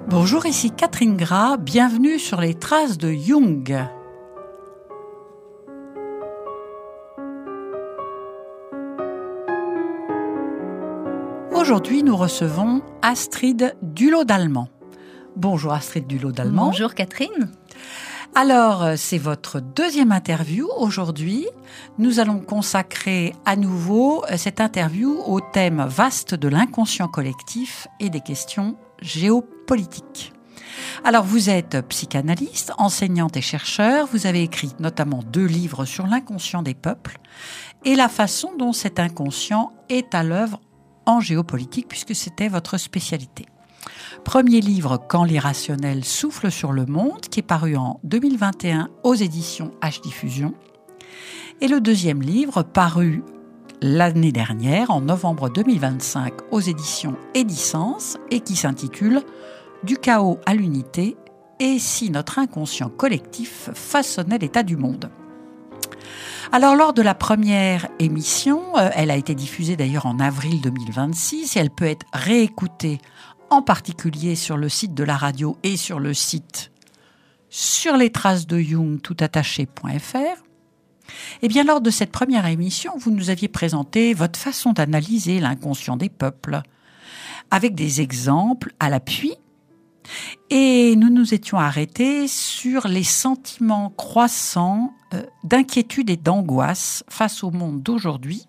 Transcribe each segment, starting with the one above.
Bonjour, ici Catherine Gras, bienvenue sur les traces de Jung. Aujourd'hui, nous recevons Astrid Dulot-Dallemand. Bonjour Astrid Dulot-Dallemand. Bonjour Catherine. Alors, c'est votre deuxième interview aujourd'hui. Nous allons consacrer à nouveau cette interview au thème vaste de l'inconscient collectif et des questions géopolitiques. Alors, vous êtes psychanalyste, enseignante et chercheur. Vous avez écrit notamment 2 livres sur l'inconscient des peuples et la façon dont cet inconscient est à l'œuvre en géopolitique, puisque c'était votre spécialité. Premier livre, Quand l'irrationnel souffle sur le monde, qui est paru en 2021 aux éditions H-Diffusion. Et le deuxième livre, paru l'année dernière, en novembre 2025, aux éditions Edicence, et qui s'intitule « Du chaos à l'unité, et si notre inconscient collectif façonnait l'état du monde ». Alors, lors de la première émission, elle a été diffusée d'ailleurs en avril 2026, et elle peut être réécoutée en particulier sur le site de la radio et sur le site sur les traces de Jung toutattaché.fr. Eh bien, lors de cette première émission, vous nous aviez présenté votre façon d'analyser l'inconscient des peuples, avec des exemples à l'appui. Et nous nous étions arrêtés sur les sentiments croissants d'inquiétude et d'angoisse face au monde d'aujourd'hui.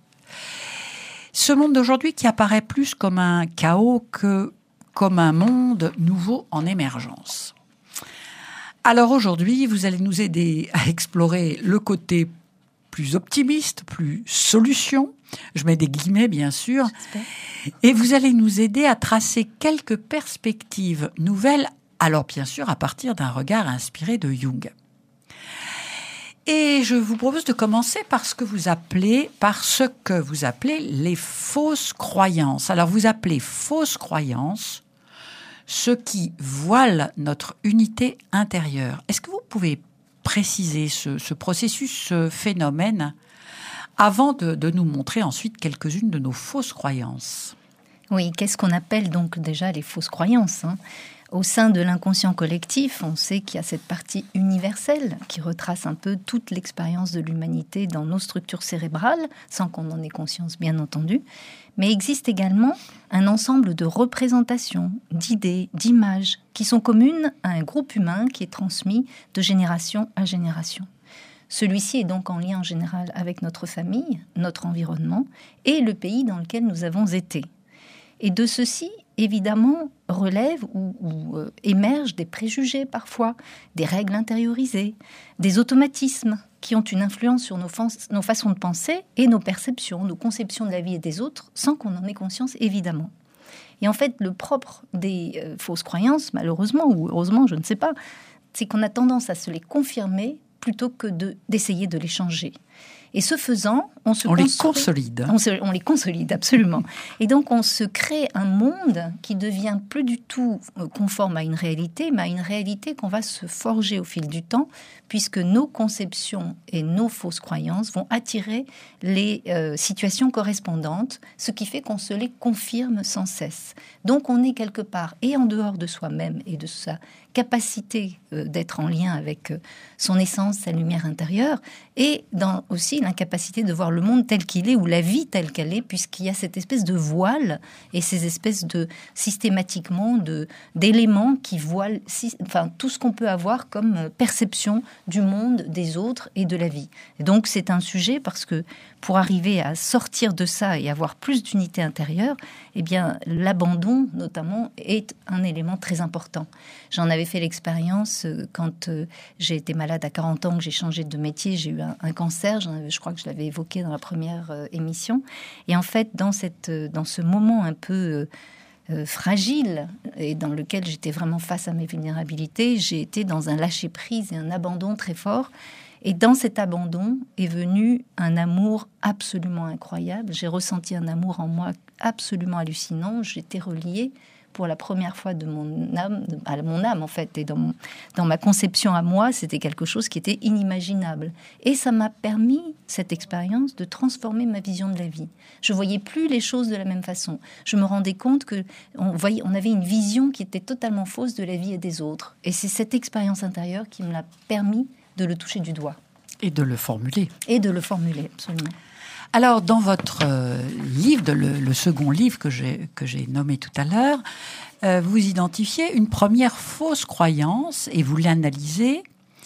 Ce monde d'aujourd'hui qui apparaît plus comme un chaos que comme un monde nouveau en émergence. Alors aujourd'hui, vous allez nous aider à explorer le côté plus optimiste, plus solution. Je mets des guillemets, bien sûr. Et vous allez nous aider à tracer quelques perspectives nouvelles, alors bien sûr à partir d'un regard inspiré de Jung. Et je vous propose de commencer par ce que vous appelez les fausses croyances. Alors vous appelez fausses croyances ce qui voile notre unité intérieure. Est-ce que vous pouvez préciser ce processus, ce phénomène, avant de nous montrer ensuite quelques-unes de nos fausses croyances ? Oui, qu'est-ce qu'on appelle donc déjà les fausses croyances ? Au sein de l'inconscient collectif, on sait qu'il y a cette partie universelle qui retrace un peu toute l'expérience de l'humanité dans nos structures cérébrales, sans qu'on en ait conscience bien entendu. Mais existe également un ensemble de représentations, d'idées, d'images qui sont communes à un groupe humain qui est transmis de génération à génération. Celui-ci est donc en lien en général avec notre famille, notre environnement et le pays dans lequel nous avons été. Et de ceci, évidemment, relèvent ou émergent des préjugés parfois, des règles intériorisées, des automatismes qui ont une influence sur nos façons de penser et nos perceptions, nos conceptions de la vie et des autres, sans qu'on en ait conscience, évidemment. Et en fait, le propre des fausses croyances, malheureusement ou heureusement, je ne sais pas, c'est qu'on a tendance à se les confirmer plutôt que d'essayer de les changer. Et ce faisant, on les consolide. On les consolide, absolument. Et donc, on se crée un monde qui devient plus du tout conforme à une réalité, mais à une réalité qu'on va se forger au fil du temps, puisque nos conceptions et nos fausses croyances vont attirer les situations correspondantes, ce qui fait qu'on se les confirme sans cesse. Donc, on est quelque part et en dehors de soi-même et de sa capacité d'être en lien avec son essence, sa lumière intérieure, et dans aussi l'incapacité de voir le monde tel qu'il est ou la vie telle qu'elle est, puisqu'il y a cette espèce de voile et ces espèces de systématiquement d'éléments qui voilent tout ce qu'on peut avoir comme perception du monde, des autres et de la vie. Et donc c'est un sujet parce que pour arriver à sortir de ça et avoir plus d'unité intérieure, eh bien l'abandon notamment est un élément très important. J'en avais fait l'expérience quand j'ai été malade à 40 ans, que j'ai changé de métier, j'ai eu un cancer, je crois que je l'avais évoqué dans la première émission. Et en fait, dans ce moment un peu fragile et dans lequel j'étais vraiment face à mes vulnérabilités, j'ai été dans un lâcher-prise et un abandon très fort. Et dans cet abandon est venu un amour absolument incroyable. J'ai ressenti un amour en moi absolument hallucinant. J'étais reliée pour la première fois de mon âme en fait, et dans ma conception à moi, c'était quelque chose qui était inimaginable. Et ça m'a permis, cette expérience, de transformer ma vision de la vie. Je voyais plus les choses de la même façon. Je me rendais compte que on avait une vision qui était totalement fausse de la vie et des autres. Et c'est cette expérience intérieure qui me l'a permis de le toucher du doigt. Et de le formuler. Et de le formuler, absolument. Alors, dans votre livre, le second livre que j'ai nommé tout à l'heure, vous identifiez une première fausse croyance et vous l'analysez.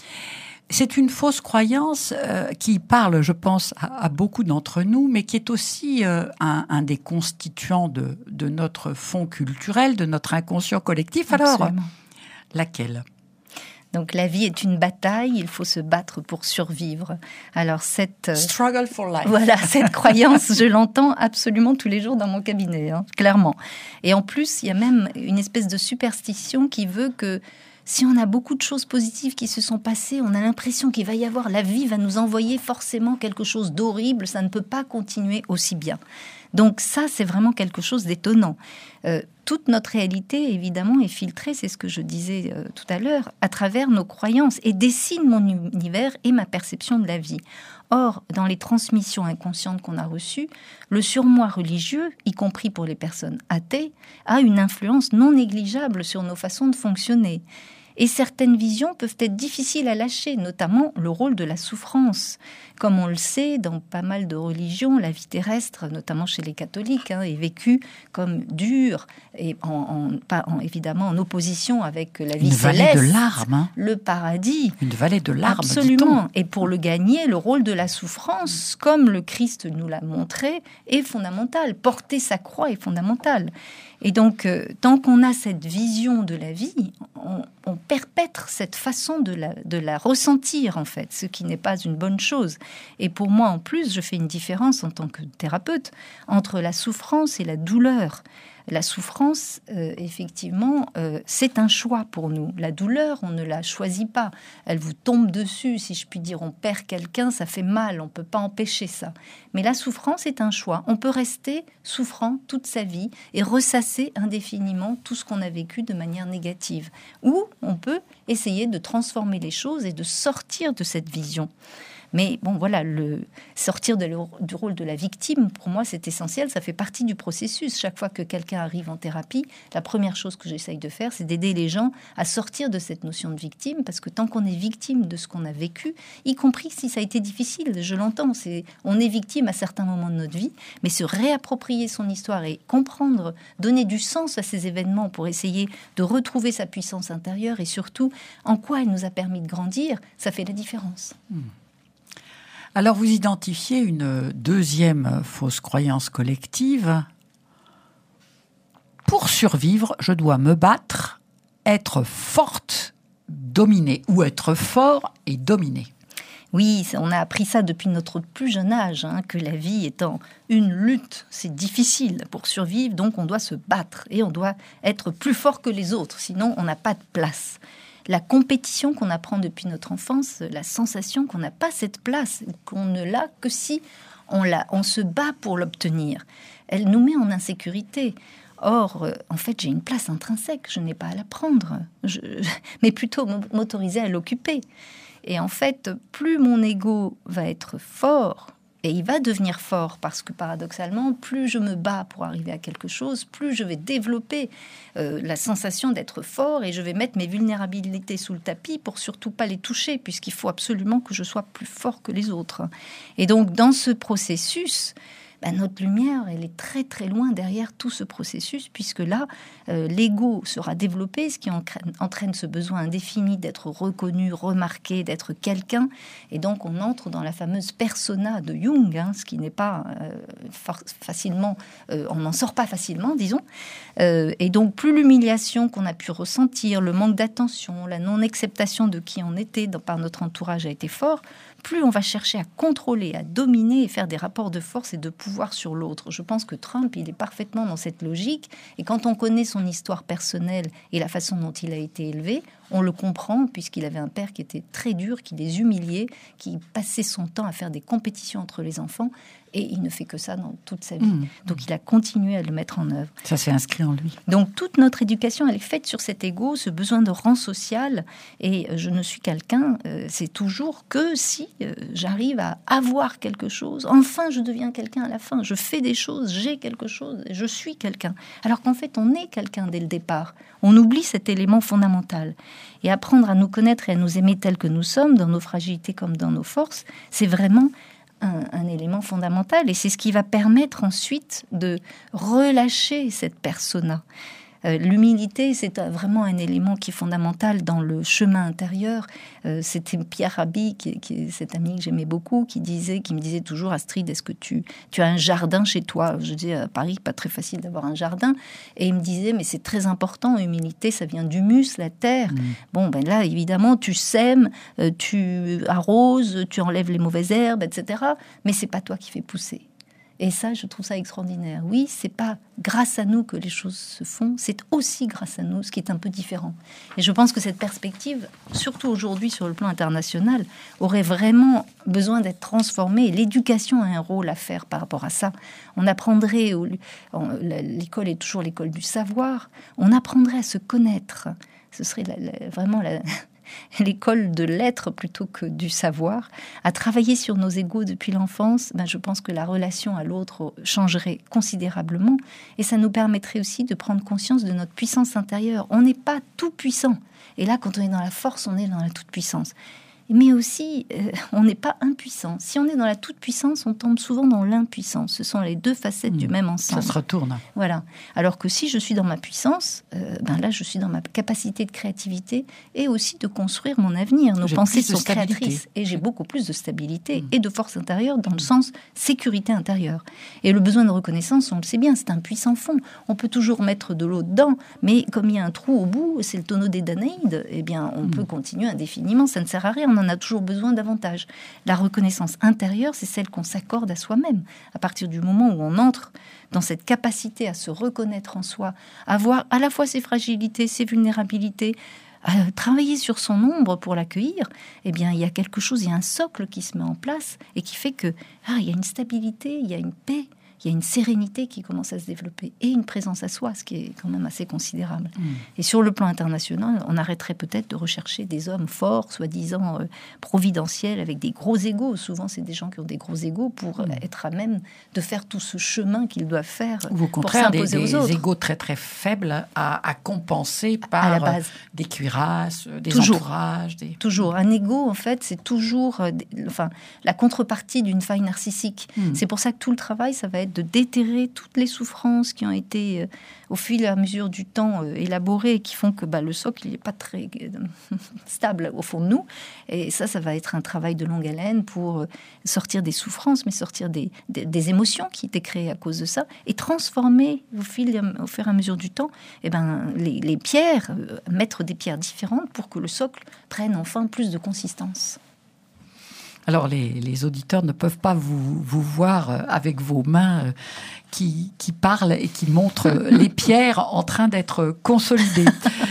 C'est une fausse croyance qui parle, je pense, à beaucoup d'entre nous, mais qui est aussi un des constituants de notre fond culturel, de notre inconscient collectif. Alors, absolument. Laquelle ? Donc la vie est une bataille, il faut se battre pour survivre. Alors struggle for life. Voilà, cette croyance, je l'entends absolument tous les jours dans mon cabinet, clairement. Et en plus, il y a même une espèce de superstition qui veut que si on a beaucoup de choses positives qui se sont passées, on a l'impression qu'il va y avoir, la vie va nous envoyer forcément quelque chose d'horrible, ça ne peut pas continuer aussi bien. Donc ça, c'est vraiment quelque chose d'étonnant. Toute notre réalité, évidemment, est filtrée, c'est ce que je disais tout à l'heure, à travers nos croyances et dessine mon univers et ma perception de la vie. Or, dans les transmissions inconscientes qu'on a reçues, le surmoi religieux, y compris pour les personnes athées, a une influence non négligeable sur nos façons de fonctionner. Et certaines visions peuvent être difficiles à lâcher, notamment le rôle de la souffrance. Comme on le sait, dans pas mal de religions, la vie terrestre, notamment chez les catholiques, est vécue comme dure, et évidemment en opposition avec la vie céleste. Une vallée de larmes. Le paradis. Une vallée de larmes, absolument. Et pour le gagner, le rôle de la souffrance, comme le Christ nous l'a montré, est fondamental. Porter sa croix est fondamental. Et donc, tant qu'on a cette vision de la vie, on perpètre cette façon de la ressentir, en fait, ce qui n'est pas une bonne chose. Et pour moi, en plus, je fais une différence en tant que thérapeute entre la souffrance et la douleur. La souffrance, effectivement, c'est un choix pour nous. La douleur, on ne la choisit pas. Elle vous tombe dessus, si je puis dire. On perd quelqu'un, ça fait mal, on ne peut pas empêcher ça. Mais la souffrance est un choix. On peut rester souffrant toute sa vie et ressasser indéfiniment tout ce qu'on a vécu de manière négative. Ou on peut essayer de transformer les choses et de sortir de cette vision. Mais bon, voilà, sortir du rôle de la victime, pour moi, c'est essentiel. Ça fait partie du processus. Chaque fois que quelqu'un arrive en thérapie, la première chose que j'essaye de faire, c'est d'aider les gens à sortir de cette notion de victime. Parce que tant qu'on est victime de ce qu'on a vécu, y compris si ça a été difficile, je l'entends, on est victime à certains moments de notre vie, mais se réapproprier son histoire et comprendre, donner du sens à ces événements pour essayer de retrouver sa puissance intérieure et surtout en quoi elle nous a permis de grandir, ça fait la différence. Alors, vous identifiez une deuxième fausse croyance collective. Pour survivre, je dois me battre, être forte, dominer, ou être fort et dominer. Oui, on a appris ça depuis notre plus jeune âge, que la vie étant une lutte, c'est difficile pour survivre, donc on doit se battre et on doit être plus fort que les autres, sinon on n'a pas de place. La compétition qu'on apprend depuis notre enfance, la sensation qu'on n'a pas cette place, qu'on ne l'a que si on se bat pour l'obtenir, elle nous met en insécurité. Or, en fait, j'ai une place intrinsèque, je n'ai pas à la prendre, mais plutôt m'autoriser à l'occuper. Et en fait, plus mon ego va être fort, et il va devenir fort parce que paradoxalement, plus je me bats pour arriver à quelque chose, plus je vais développer la sensation d'être fort et je vais mettre mes vulnérabilités sous le tapis pour surtout pas les toucher puisqu'il faut absolument que je sois plus fort que les autres. Et donc, dans ce processus, notre lumière, elle est très très loin derrière tout ce processus, puisque là, l'ego sera développé, ce qui entraîne ce besoin indéfini d'être reconnu, remarqué, d'être quelqu'un. Et donc, on entre dans la fameuse persona de Jung, ce qui n'est pas facilement... on n'en sort pas facilement, disons. Et donc, plus l'humiliation qu'on a pu ressentir, le manque d'attention, la non-acceptation de qui on était par notre entourage a été fort, plus on va chercher à contrôler, à dominer et faire des rapports de force et de pouvoir sur l'autre. Je pense que Trump, il est parfaitement dans cette logique. Et quand on connaît son histoire personnelle et la façon dont il a été élevé, On le comprend puisqu'il avait un père qui était très dur, qui les humiliait, qui passait son temps à faire des compétitions entre les enfants. Et il ne fait que ça dans toute sa vie. Donc, il a continué à le mettre en œuvre. Ça s'est inscrit en lui. Donc, toute notre éducation, elle est faite sur cet ego, ce besoin de rang social. Et je ne suis quelqu'un, c'est toujours que si j'arrive à avoir quelque chose, enfin, je deviens quelqu'un à la fin. Je fais des choses, j'ai quelque chose, je suis quelqu'un. Alors qu'en fait, on est quelqu'un dès le départ. On oublie cet élément fondamental. Et apprendre à nous connaître et à nous aimer tels que nous sommes, dans nos fragilités comme dans nos forces, c'est vraiment un élément fondamental, et c'est ce qui va permettre ensuite de relâcher cette persona. L'humilité, c'est vraiment un élément qui est fondamental dans le chemin intérieur. C'était Pierre Rabhi, qui est cet ami que j'aimais beaucoup, qui me disait toujours: Astrid, est-ce que tu as un jardin chez toi? Je disais, à Paris, pas très facile d'avoir un jardin. Et il me disait, mais c'est très important, humilité, ça vient d'humus, la terre. Bon, ben là, évidemment, tu sèmes, tu arroses, tu enlèves les mauvaises herbes, etc. Mais c'est pas toi qui fais pousser. Et ça, je trouve ça extraordinaire. Oui, c'est pas grâce à nous que les choses se font, c'est aussi grâce à nous, ce qui est un peu différent. Et je pense que cette perspective, surtout aujourd'hui sur le plan international, aurait vraiment besoin d'être transformée. Et l'éducation a un rôle à faire par rapport à ça. On apprendrait, l'école est toujours l'école du savoir, on apprendrait à se connaître. Ce serait vraiment l'école de l'être plutôt que du savoir, à travailler sur nos égos depuis l'enfance. Je pense que la relation à l'autre changerait considérablement, et ça nous permettrait aussi de prendre conscience de notre puissance intérieure. On n'est pas tout puissant, et là, quand on est dans la force, on est dans la toute puissance. Mais aussi, on n'est pas impuissant. Si on est dans la toute-puissance, on tombe souvent dans l'impuissance. Ce sont les deux facettes du même ensemble. Ça se retourne. Voilà. Alors que si je suis dans ma puissance, là, je suis dans ma capacité de créativité et aussi de construire mon avenir. Nos pensées sont créatrices. Et j'ai beaucoup plus de stabilité et de force intérieure dans le sens sécurité intérieure. Et le besoin de reconnaissance, on le sait bien, c'est un puissant fond. On peut toujours mettre de l'eau dedans, mais comme il y a un trou au bout, c'est le tonneau des Danaïdes, eh bien, on peut continuer indéfiniment. Ça ne sert à rien. On en a toujours besoin davantage. La reconnaissance intérieure, c'est celle qu'on s'accorde à soi-même. À partir du moment où on entre dans cette capacité à se reconnaître en soi, à voir à la fois ses fragilités, ses vulnérabilités, à travailler sur son ombre pour l'accueillir, eh bien, il y a quelque chose, il y a un socle qui se met en place et qui fait que, il y a une stabilité, il y a une paix, il y a une sérénité qui commence à se développer et une présence à soi, ce qui est quand même assez considérable. Et sur le plan international, on arrêterait peut-être de rechercher des hommes forts, soi-disant providentiels, avec des gros égos. Souvent, c'est des gens qui ont des gros égos pour être à même de faire tout ce chemin qu'ils doivent faire ou au contraire, pour s'imposer aux autres. Des égos très très faibles à compenser par à la base. Des cuirasses, des entourages. Toujours. Un égo, en fait, c'est toujours la contrepartie d'une faille narcissique. C'est pour ça que tout le travail, ça va être de déterrer toutes les souffrances qui ont été au fil et à mesure du temps élaborées et qui font que le socle n'est pas très stable au fond de nous. Et ça va être un travail de longue haleine pour sortir des souffrances, mais sortir des émotions qui étaient créées à cause de ça et transformer au fur et à mesure du temps les pierres, mettre des pierres différentes pour que le socle prenne enfin plus de consistance. Alors, les auditeurs ne peuvent pas vous voir avec vos mains qui parlent et qui montrent les pierres en train d'être consolidées.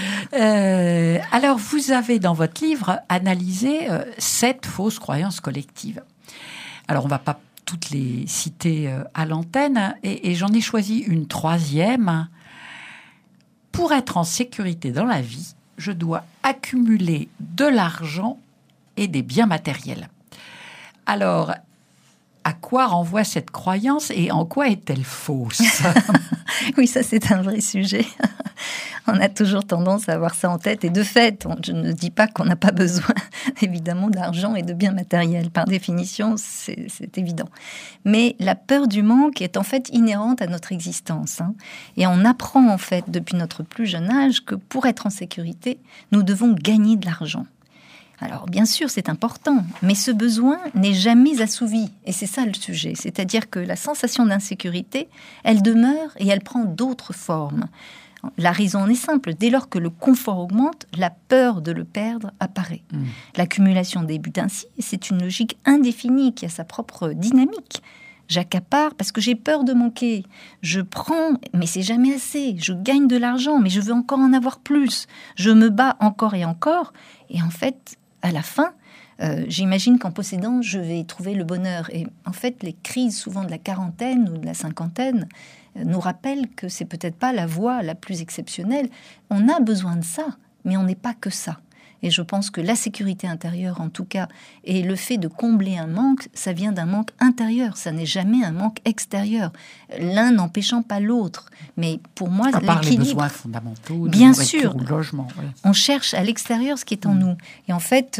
Alors, vous avez dans votre livre analysé 7 fausses croyances collectives. Alors, on ne va pas toutes les citer à l'antenne, et j'en ai choisi une 3e. Pour être en sécurité dans la vie, je dois accumuler de l'argent et des biens matériels. Alors, à quoi renvoie cette croyance et en quoi est-elle fausse? Oui, ça c'est un vrai sujet. On a toujours tendance à avoir ça en tête. Et de fait, je ne dis pas qu'on n'a pas besoin, évidemment, d'argent et de biens matériels. Par définition, c'est évident. Mais la peur du manque est en fait inhérente à notre existence. Et on apprend en fait, depuis notre plus jeune âge, que pour être en sécurité, nous devons gagner de l'argent. Alors, bien sûr, c'est important, mais ce besoin n'est jamais assouvi. Et c'est ça le sujet. C'est-à-dire que la sensation d'insécurité, elle demeure et elle prend d'autres formes. La raison en est simple. Dès lors que le confort augmente, la peur de le perdre apparaît. L'accumulation débute ainsi. C'est une logique indéfinie qui a sa propre dynamique. J'accapare parce que j'ai peur de manquer. Je prends, mais c'est jamais assez. Je gagne de l'argent, mais je veux encore en avoir plus. Je me bats encore et encore. Et en fait, à la fin, j'imagine qu'en possédant, je vais trouver le bonheur. Et en fait, les crises souvent de la quarantaine ou de la cinquantaine nous rappellent que c'est peut-être pas la voie la plus exceptionnelle. On a besoin de ça, mais on n'est pas que ça. Et je pense que la sécurité intérieure, en tout cas, et le fait de combler un manque, ça vient d'un manque intérieur. Ça n'est jamais un manque extérieur. L'un n'empêchant pas l'autre. Mais pour moi, à part l'équilibre, les besoins fondamentaux, bien sûr, ou le logement. Ouais. On cherche à l'extérieur ce qui est en nous. Et en fait,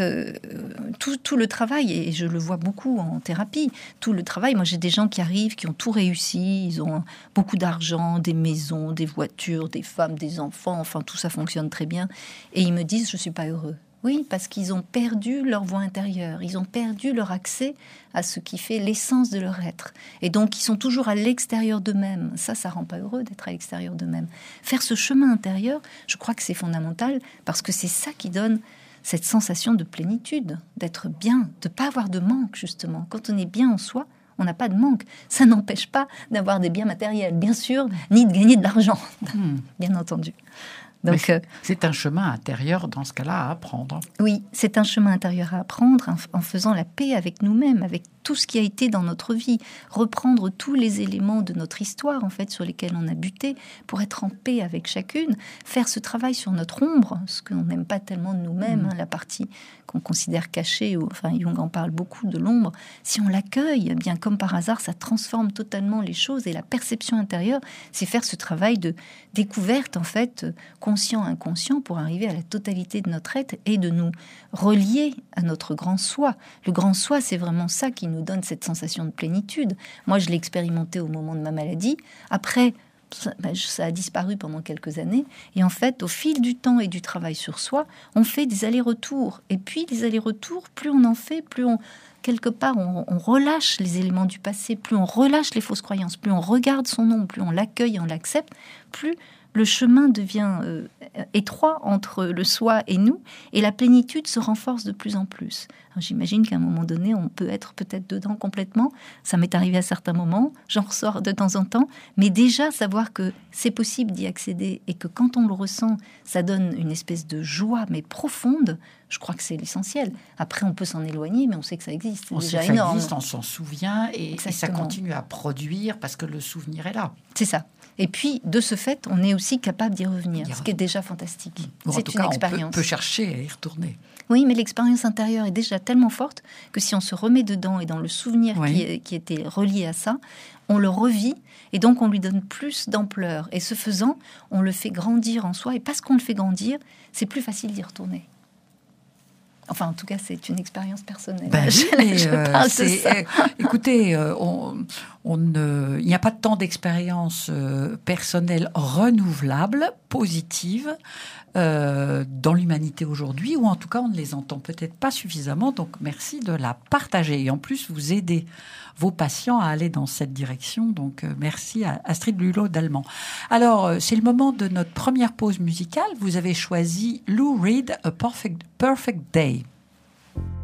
tout le travail, et je le vois beaucoup en thérapie, tout le travail, moi j'ai des gens qui arrivent, qui ont tout réussi, ils ont beaucoup d'argent, des maisons, des voitures, des femmes, des enfants, enfin tout ça fonctionne très bien. Et ils me disent, je ne suis pas heureux. Oui, parce qu'ils ont perdu leur voix intérieure, ils ont perdu leur accès à ce qui fait l'essence de leur être. Et donc, ils sont toujours à l'extérieur d'eux-mêmes. Ça rend pas heureux d'être à l'extérieur d'eux-mêmes. Faire ce chemin intérieur, je crois que c'est fondamental, parce que c'est ça qui donne cette sensation de plénitude, d'être bien, de pas avoir de manque, justement. Quand on est bien en soi, on n'a pas de manque. Ça n'empêche pas d'avoir des biens matériels, bien sûr, ni de gagner de l'argent, bien entendu. Donc, c'est un chemin intérieur dans ce cas-là à apprendre. Oui, c'est un chemin intérieur à apprendre en faisant la paix avec nous-mêmes, avec tout ce qui a été dans notre vie, reprendre tous les éléments de notre histoire en fait sur lesquels on a buté pour être en paix avec chacune, faire ce travail sur notre ombre, ce qu'on n'aime pas tellement de nous-mêmes, la partie qu'on considère cachée, ou enfin Jung en parle beaucoup de l'ombre. Si on l'accueille, eh bien comme par hasard, ça transforme totalement les choses et la perception intérieure, c'est faire ce travail de découverte en fait, conscient-inconscient, pour arriver à la totalité de notre être et de nous relier à notre grand soi. Le grand soi, c'est vraiment ça qui nous donne cette sensation de plénitude. Moi, je l'ai expérimenté au moment de ma maladie. Après, ça a disparu pendant quelques années. Et en fait, au fil du temps et du travail sur soi, on fait des allers-retours. Et puis, les allers-retours, plus on en fait, plus quelque part, on relâche les éléments du passé, plus on relâche les fausses croyances, plus on regarde son ombre, plus on l'accueille et on l'accepte, plus le chemin devient étroit entre le soi et nous, et la plénitude se renforce de plus en plus. Alors, j'imagine qu'à un moment donné, on peut être peut-être dedans complètement. Ça m'est arrivé à certains moments, j'en ressors de temps en temps, mais déjà savoir que c'est possible d'y accéder et que quand on le ressent, ça donne une espèce de joie, mais profonde, je crois que c'est l'essentiel. Après, on peut s'en éloigner, mais on sait que ça existe. C'est déjà énorme. Ça existe, on s'en souvient et ça continue à produire parce que le souvenir est là. C'est ça. Et puis, de ce fait, on est aussi capable d'y revenir, ce qui est déjà fantastique. C'est une expérience. On peut chercher à y retourner. Oui, mais l'expérience intérieure est déjà tellement forte que si on se remet dedans et dans le souvenir qui était relié à ça, on le revit et donc on lui donne plus d'ampleur. Et ce faisant, on le fait grandir en soi. Et parce qu'on le fait grandir, c'est plus facile d'y retourner. Enfin, en tout cas, c'est une expérience personnelle. Je parle de ça. Écoutez, il n'y a pas tant d'expériences personnelles renouvelables, positives, dans l'humanité aujourd'hui, ou en tout cas, on ne les entend peut-être pas suffisamment. Donc, merci de la partager. Et en plus, vous aidez vos patients à aller dans cette direction. Donc, merci à Astrid Lulot d'Allemand. Alors, c'est le moment de notre première pause musicale. Vous avez choisi Lou Reed, A Perfect Day.